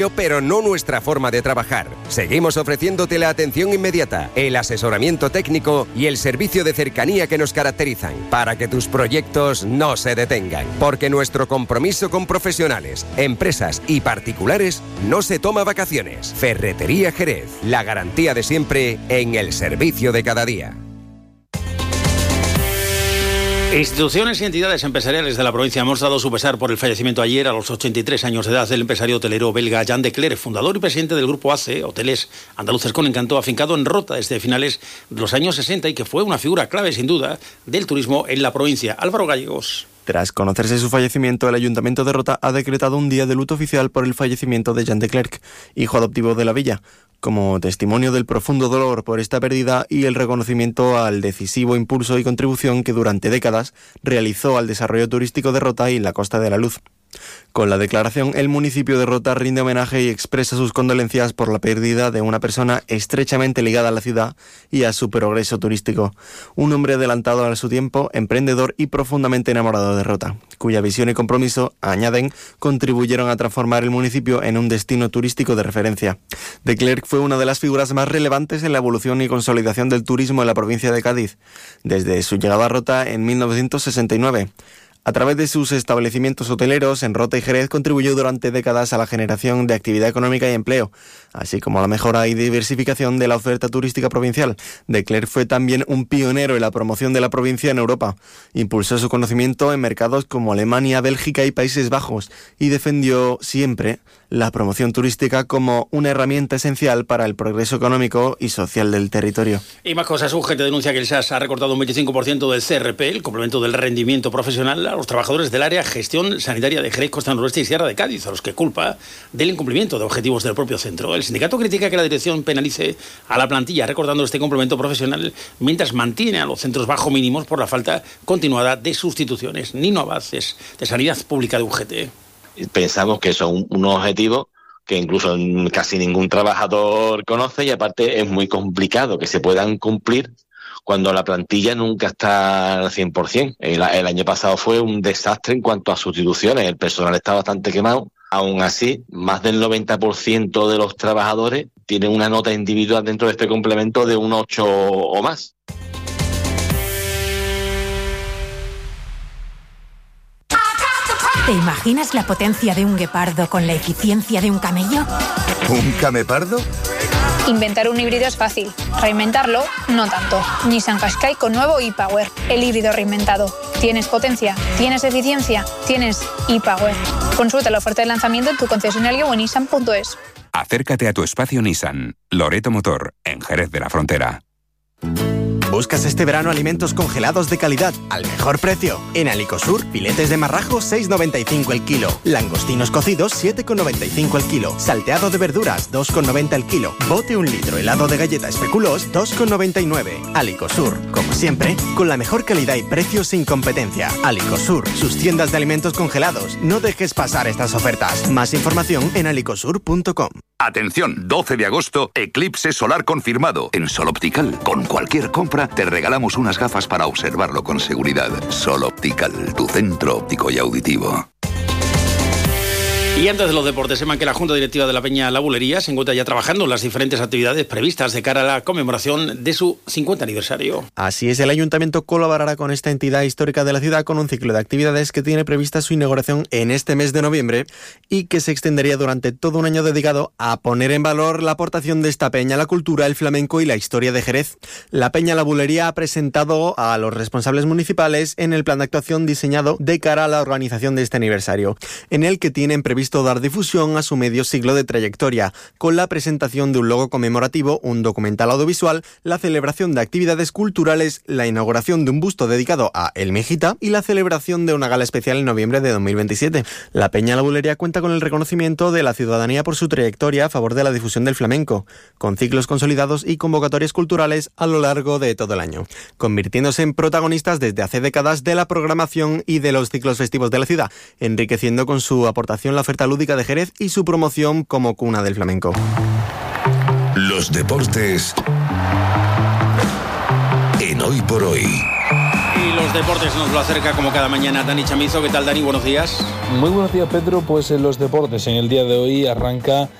pero no nuestra forma de trabajar. Seguimos ofreciéndote la atención inmediata, el asesoramiento técnico y el servicio de cercanía que nos caracterizan, para que tus proyectos no se detengan. Porque nuestro compromiso con profesionales, empresas y particulares no se toma vacaciones. Ferretería Jerez, la garantía de siempre en el servicio de cada día. Instituciones y entidades empresariales de la provincia han mostrado su pesar por el fallecimiento ayer a los 83 años de edad del empresario hotelero belga Jan de Clercq, fundador y presidente del grupo ACE, Hoteles Andaluces con Encanto, afincado en Rota desde finales de los años 60 y que fue una figura clave, sin duda, del turismo en la provincia. Álvaro Gallegos. Tras conocerse su fallecimiento, el Ayuntamiento de Rota ha decretado un día de luto oficial por el fallecimiento de Jan de Clercq, hijo adoptivo de la villa, como testimonio del profundo dolor por esta pérdida y el reconocimiento al decisivo impulso y contribución que durante décadas realizó al desarrollo turístico de Rota y la Costa de la Luz. Con la declaración, el municipio de Rota rinde homenaje y expresa sus condolencias por la pérdida de una persona estrechamente ligada a la ciudad y a su progreso turístico. Un hombre adelantado a su tiempo, emprendedor y profundamente enamorado de Rota, cuya visión y compromiso, añaden, contribuyeron a transformar el municipio en un destino turístico de referencia. De Clercq fue una de las figuras más relevantes en la evolución y consolidación del turismo en la provincia de Cádiz, desde su llegada a Rota en 1969. A través de sus establecimientos hoteleros en Rota y Jerez contribuyó durante décadas a la generación de actividad económica y empleo, así como a la mejora y diversificación de la oferta turística provincial. De Clercq fue también un pionero en la promoción de la provincia en Europa. Impulsó su conocimiento en mercados como Alemania, Bélgica y Países Bajos y defendió siempre la promoción turística como una herramienta esencial para el progreso económico y social del territorio. Y más cosas, UGT denuncia que el SAS ha recortado un 25% del CRP, el complemento del rendimiento profesional, a los trabajadores del área gestión sanitaria de Jerez, Costa Noroeste y Sierra de Cádiz, a los que culpa del incumplimiento de objetivos del propio centro. El sindicato critica que la dirección penalice a la plantilla recortando este complemento profesional mientras mantiene a los centros bajo mínimos por la falta continuada de sustituciones. Nino Avances, de Sanidad Pública de UGT. Pensamos que son unos objetivos que incluso casi ningún trabajador conoce y aparte es muy complicado que se puedan cumplir cuando la plantilla nunca está al 100%. El año pasado fue un desastre en cuanto a sustituciones, el personal está bastante quemado. Aún así, más del 90% de los trabajadores tienen una nota individual dentro de este complemento de un 8 o más. ¿Te imaginas la potencia de un guepardo con la eficiencia de un camello? ¿Un camepardo? Inventar un híbrido es fácil, reinventarlo no tanto. Nissan Qashqai con nuevo e-Power, el híbrido reinventado. Tienes potencia, tienes eficiencia, tienes e-Power. Consulta la oferta de lanzamiento en tu concesionario o en nissan.es. Acércate a tu espacio Nissan, Loreto Motor, en Jerez de la Frontera. ¿Buscas este verano alimentos congelados de calidad al mejor precio? En Alicosur, filetes de marrajo 6,95 el kilo, langostinos cocidos 7,95 el kilo, salteado de verduras 2,90 el kilo, bote 1 litro helado de galleta especuloos 2,99. Alicosur, como siempre, con la mejor calidad y precio sin competencia. Alicosur, sus tiendas de alimentos congelados. No dejes pasar estas ofertas. Más información en alicosur.com. Atención, 12 de agosto, eclipse solar confirmado. En Sol Optical, con cualquier compra, te regalamos unas gafas para observarlo con seguridad. Sol Optical, tu centro óptico y auditivo. Y antes de los deportes, sepan que la Junta Directiva de la Peña La Bulería se encuentra ya trabajando en las diferentes actividades previstas de cara a la conmemoración de su 50 aniversario. Así es, el Ayuntamiento colaborará con esta entidad histórica de la ciudad con un ciclo de actividades que tiene prevista su inauguración en este mes de noviembre y que se extendería durante todo un año dedicado a poner en valor la aportación de esta peña a la cultura, el flamenco y la historia de Jerez. La Peña La Bulería ha presentado a los responsables municipales en el plan de actuación diseñado de cara a la organización de este aniversario, en el que tienen previsto dar difusión a su medio siglo de trayectoria, con la presentación de un logo conmemorativo, un documental audiovisual, la celebración de actividades culturales, la inauguración de un busto dedicado a El Mejita y la celebración de una gala especial en noviembre de 2027. La Peña La Bulería cuenta con el reconocimiento de la ciudadanía por su trayectoria a favor de la difusión del flamenco, con ciclos consolidados y convocatorias culturales a lo largo de todo el año, convirtiéndose en protagonistas desde hace décadas de la programación y de los ciclos festivos de la ciudad, enriqueciendo con su aportación la oferta lúdica de Jerez y su promoción como cuna del flamenco. Los deportes en Hoy por Hoy. Y los los deportes nos lo acerca como cada mañana Dani Chamizo. ¿Qué tal, Dani? Buenos días. Muy buenos días, Pedro. Pues en los deportes, en el día de hoy arranca